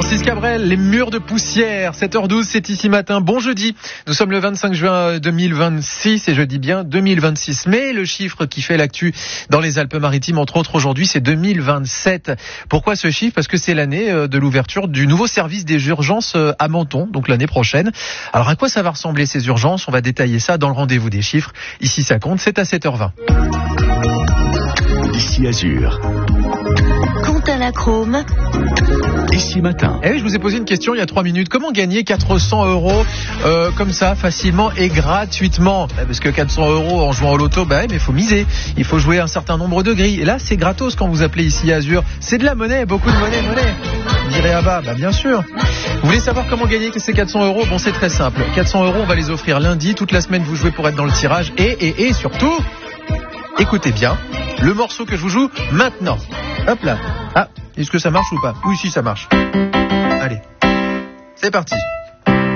Francis Cabrel, les murs de poussière, 7h12, c'est ici matin, bon jeudi. Nous sommes le 25 juin 2026 et je dis bien 2026. Mais le chiffre qui fait l'actu dans les Alpes-Maritimes, entre autres aujourd'hui, c'est 2027. Pourquoi ce chiffre ? Parce que c'est l'année de l'ouverture du nouveau service des urgences à Menton, donc l'année prochaine. Alors à quoi ça va ressembler ces urgences ? On va détailler ça dans le rendez-vous des chiffres. Ici ça compte, c'est à 7h20. Ici Azur. Quentin Lacrome. Ici matin. Eh oui, je vous ai posé une question il y a 3 minutes. Comment gagner 400 € comme ça, facilement et gratuitement ? Parce que 400 € en jouant au loto, mais il faut miser. Il faut jouer un certain nombre de grilles. Et là, c'est gratos quand vous appelez ici Azur. C'est de la monnaie, beaucoup de monnaie. Dirait Abba, bien sûr. Vous voulez savoir comment gagner ces 400 €? Bon, c'est très simple. 400 €, on va les offrir lundi. Toute la semaine, vous jouez pour être dans le tirage. Et surtout, écoutez bien, le morceau que je vous joue maintenant. Hop là. Ah, est-ce que ça marche ou pas ? Oui, si, ça marche. Allez, c'est parti.